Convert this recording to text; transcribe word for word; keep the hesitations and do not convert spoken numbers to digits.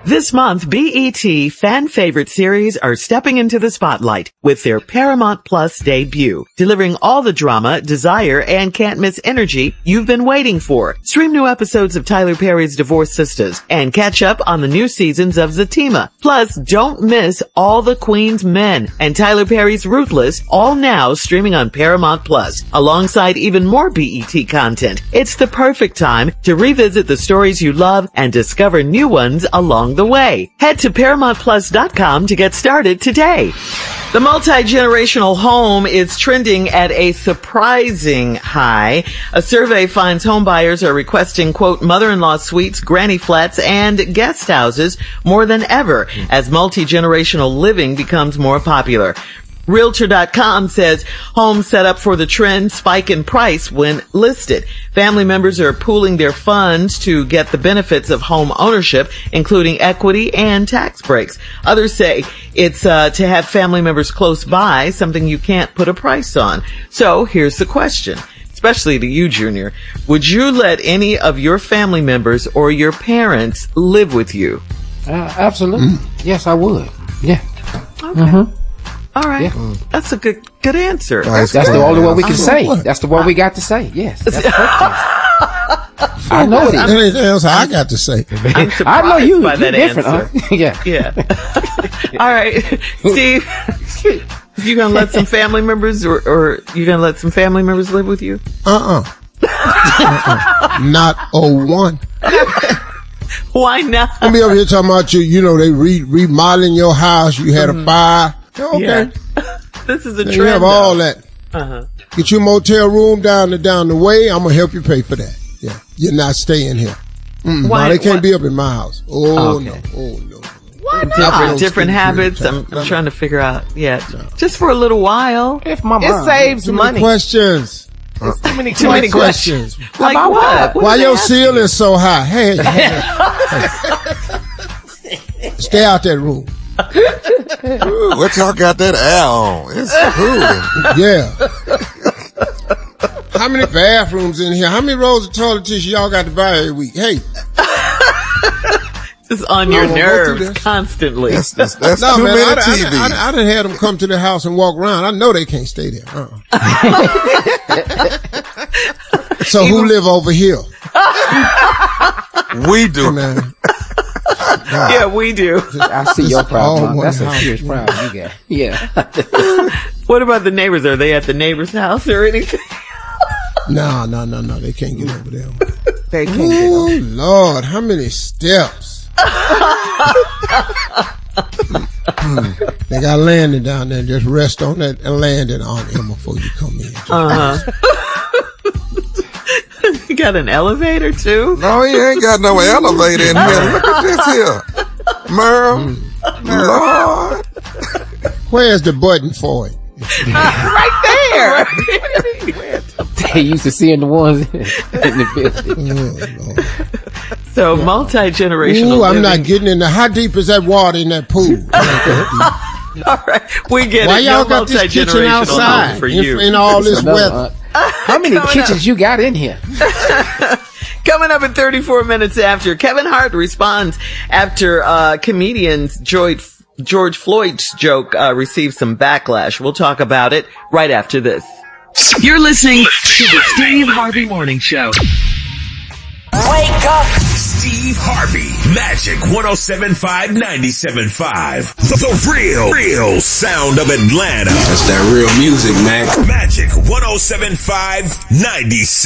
This month, B E T fan favorite series are stepping into the spotlight with their Paramount Plus debut, delivering all the drama, desire, and can't miss energy you've been waiting for. Stream new episodes of Tyler Perry's Divorced Sisters and catch up on the new seasons of Zatima. Plus, don't miss All the Queen's Men and Tyler Perry's Ruthless, all now streaming on Paramount Plus, alongside even more B E T content. It's the perfect time to revisit the stories you love and discover new ones along the way. Head to Paramount Plus dot com to get started today. The multi-generational home is trending at a surprising high. A survey finds home buyers are requesting, quote, mother-in-law suites, granny flats, and guest houses more than ever as multi-generational living becomes more popular. Realtor dot com says homes set up for the trend spike in price when listed. Family members are pooling their funds to get the benefits of home ownership, including equity and tax breaks. Others say it's uh, to have family members close by, something you can't put a price on. So here's the question, especially to you, Junior. Would you let any of your family members or your parents live with you? Uh, absolutely. Mm. Yes, I would. Yeah. Okay. Mm-hmm. All right. Yeah. That's a good good answer. That's, that's the only one we can say. That's the one we got to say. Yes. That's the first I know it is. Anything else I got to say? I'm surprised I know you. by that different, answer. Huh? Yeah. Yeah. All right. Steve, you going to let some family members or, or you going to let some family members live with you? Uh-uh. uh-uh. Not oh one. Why not? I'll be over here talking about you, you know, they re- remodeling your house. You had mm-hmm. a fire. Okay. Yeah. This is a now trend. You have though. all that. Uh-huh. Get your motel room down the, down the way. I'm going to help you pay for that. Yeah. You're not staying here. Mm, Why, no, they can't why? be up in my house. Oh, okay. no. Oh, no. Why not? Different, different habits. I'm, I'm trying to figure out. Yeah. No. Just for a little while. If my it saves too money. Many questions. It's too many too many questions. questions. Like what? what? what Why your ceiling is so high? Hey. hey. Stay out that room. Ooh, what y'all got that air on? It's cooling. Yeah. How many bathrooms in here? How many rolls of toilet tissue y'all got to buy every week? Hey. Just on your nerves constantly. That's, that's, that's no, too man, many I, T Vs. I, I, I done had them come to the house and walk around. I know they can't stay there. Uh-uh. So who live over here? We do. Man. God. Yeah, we do. I see your problem. That's a serious problem you got. Yeah. What about the neighbors? Are they at the neighbor's house or anything? No, no, no, no. They can't get over there. They can't oh, get over. Lord, how many steps? They got landing down there. Just rest on that landing on him before you come in. Uh-huh. You got an elevator too? No, he ain't got no elevator in here. Look at this here. Merle. Mm. Lord. Where's the button for it? Uh, right there. They used to seeing the ones in the building. Oh, so multi-generational Ooh, I'm living. not getting in there. How deep is that water in that pool? All right, we get Why it. y'all No got this kitchen outside for in, you. in all this another, weather? Uh, how many kitchens up. You got in here? Coming up in thirty-four minutes after, Kevin Hart responds after uh comedians George, George Floyd's joke uh, received some backlash. We'll talk about it right after this. You're listening to the Steve Harvey Morning Show. Wake up! Steve Harvey, Magic one oh seven point five, ninety-seven point five. The, the real, real sound of Atlanta. That's that real music, man. Magic one oh seven point five, ninety-seven.